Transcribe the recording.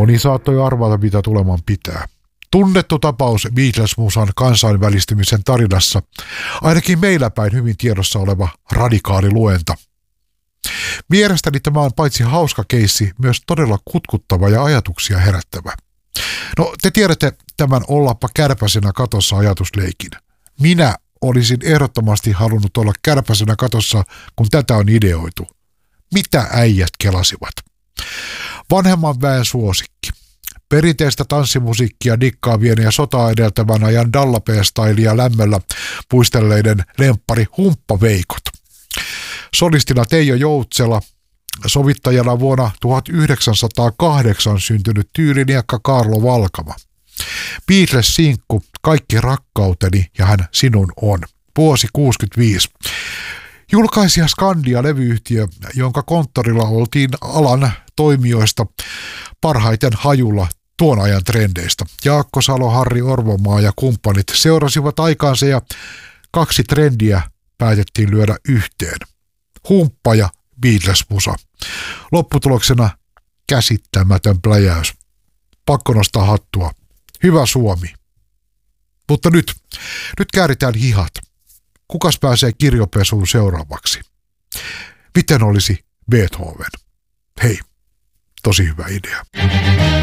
Moni saattoi arvata, mitä tuleman pitää. Tunnettu tapaus Beatles-musan kansainvälistymisen tarinassa, ainakin meillä päin hyvin tiedossa oleva radikaali luenta. Mielestäni tämä on paitsi hauska keissi, myös todella kutkuttava ja ajatuksia herättävä. No, te tiedätte tämän ollappa kärpäsenä katossa ajatusleikin. Minä olisin ehdottomasti halunnut olla kärpäsenä katossa, kun tätä on ideoitu. Mitä äijät kelasivat? Vanhemman väen suosikki. Perinteistä tanssimusiikkia dikkaavien ja sotaa edeltävän ajan dallapee-stailia lämmöllä puistelleiden lemppari humppaveikot. Solistina Teijo Joutsela, sovittajana vuonna 1908 syntynyt tyyliniekka Kaarlo Valkama. Beatles-sinkku Kaikki rakkauteni ja hän sinun on. Vuosi 65. Julkaisija Skandia-levyyhtiö, jonka konttorilla oltiin alan toimijoista parhaiten hajulla tuon ajan trendeistä. Jaakko Salo, Harri Orvomaa ja kumppanit seurasivat aikaansa ja 2 trendiä päätettiin lyödä yhteen. Humppa ja Beatles-musa. Lopputuloksena käsittämätön pläjäys. Pakko nostaa hattua. Hyvä Suomi. Mutta nyt kääritään hihat. Kukas pääsee kirjopesuun seuraavaksi? Miten olisi Beethoven? Hei, tosi hyvä idea.